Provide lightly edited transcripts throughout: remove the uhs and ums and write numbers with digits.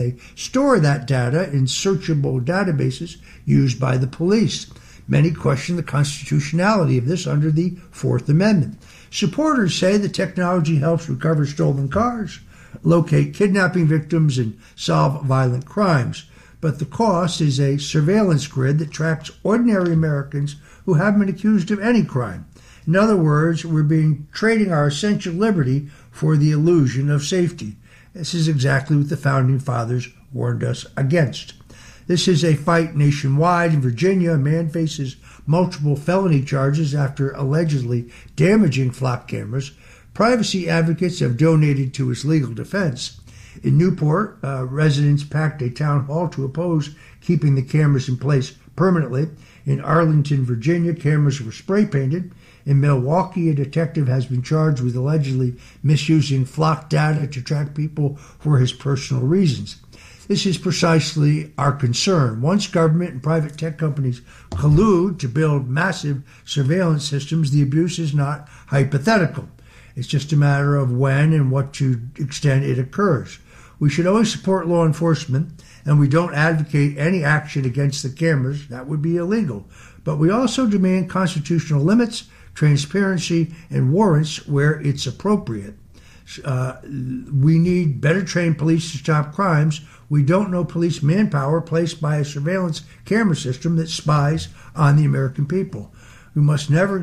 They store that data in searchable databases used by the police. Many question the constitutionality of this under the Fourth Amendment. Supporters say the technology helps recover stolen cars, locate kidnapping victims, and solve violent crimes. But the cost is a surveillance grid that tracks ordinary Americans who haven't been accused of any crime. In other words, we're trading our essential liberty for the illusion of safety. This is exactly what the Founding Fathers warned us against. This is a fight nationwide. In Virginia, a man faces multiple felony charges after allegedly damaging flock cameras. Privacy advocates have donated to his legal defense. In Newport, residents packed a town hall to oppose keeping the cameras in place permanently. In Arlington, Virginia, cameras were spray painted. In Milwaukee, a detective has been charged with allegedly misusing flock data to track people for his personal reasons. This is precisely our concern. Once government and private tech companies collude to build massive surveillance systems, the abuse is not hypothetical. It's just a matter of when and what to extent it occurs. We should always support law enforcement, and we don't advocate any action against the cameras. That would be illegal. But we also demand constitutional limits, transparency, and warrants where it's appropriate. We need better trained police to stop crimes. We don't know police manpower placed by a surveillance camera system that spies on the American people. We must never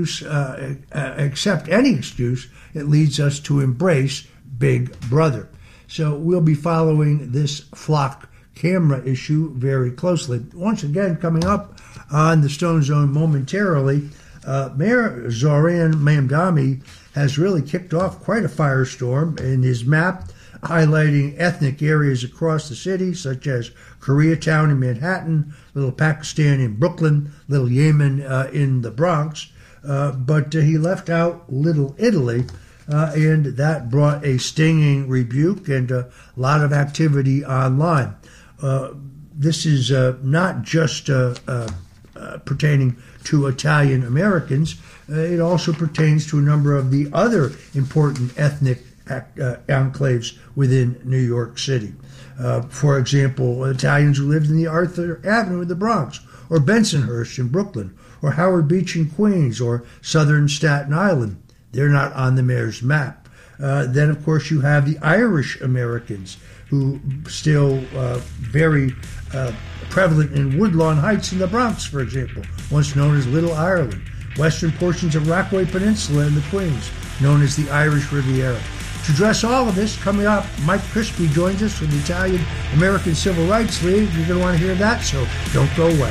accept any excuse that leads us to embrace Big Brother. So we'll be following this flock camera issue very closely. Once again, coming up on the Stone Zone momentarily, Mayor Zoran Mamdani has really kicked off quite a firestorm in his map, highlighting ethnic areas across the city, such as Koreatown in Manhattan, Little Pakistan in Brooklyn, Little Yemen in the Bronx. But he left out Little Italy, and that brought a stinging rebuke and a lot of activity online. This is not just pertaining to Italian Americans. It also pertains to a number of the other important ethnic enclaves within New York City. For example, Italians who lived in the Arthur Avenue in the Bronx, or Bensonhurst in Brooklyn, or Howard Beach in Queens, or southern Staten Island. They're not on the mayor's map. Then, of course, you have the Irish Americans, who still very prevalent in Woodlawn Heights in the Bronx, for example, once known as Little Ireland. Western portions of Rockaway Peninsula in the Queens, known as the Irish Riviera. To address all of this, coming up, Mike Crispy joins us from the Italian American Civil Rights League. You're going to want to hear that, so don't go away.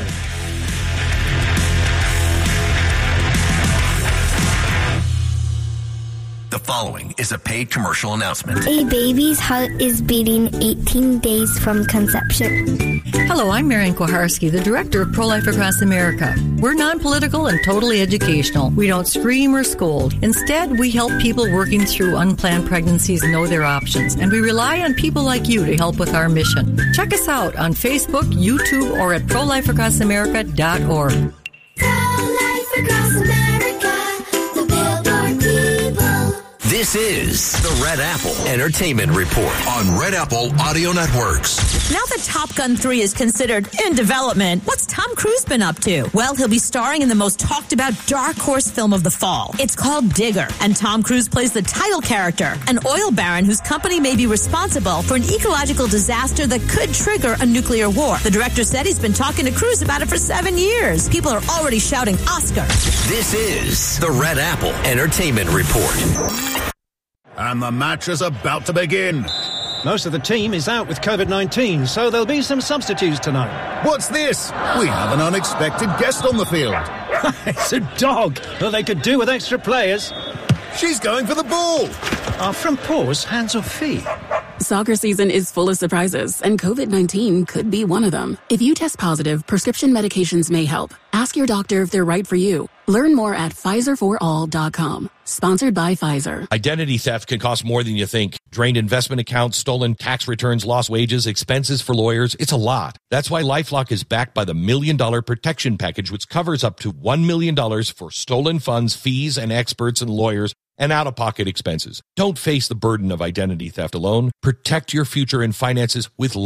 The following is a paid commercial announcement. A baby's heart is beating 18 days from conception. Hello, I'm Marian Koharski, the director of Pro-Life Across America. We're non-political and totally educational. We don't scream or scold. Instead, we help people working through unplanned pregnancies know their options, and we rely on people like you to help with our mission. Check us out on Facebook, YouTube, or at ProLifeAcrossAmerica.org. Pro-Life Across America, the Billboard people. This is the Red Apple Entertainment Report on Red Apple Audio Networks. Now that Top Gun 3 is considered in development, what's Tom Cruise been up to? Well, he'll be starring in the most talked about dark horse film of the fall. It's called Digger, and Tom Cruise plays the title character, an oil baron whose company may be responsible for an ecological disaster that could trigger a nuclear war. The director said he's been talking to Cruise about it for 7 years. People are already shouting Oscar. This is the Red Apple Entertainment Report. And the match is about to begin. Most of the team is out with COVID-19, so there'll be some substitutes tonight. What's this? We have an unexpected guest on the field. It's a dog. Well, they could do with extra players. She's going for the ball. Are front paws hands or feet? Soccer season is full of surprises, and COVID-19 could be one of them. If you test positive, prescription medications may help. Ask your doctor if they're right for you. Learn more at PfizerForAll.com. Sponsored by Pfizer. Identity theft can cost more than you think. Drained investment accounts, stolen tax returns, lost wages, expenses for lawyers. It's a lot. That's why LifeLock is backed by the $1 Million Protection Package, which covers up to $1 million for stolen funds, fees, and experts and lawyers and out-of-pocket expenses. Don't face the burden of identity theft alone. Protect your future in finances with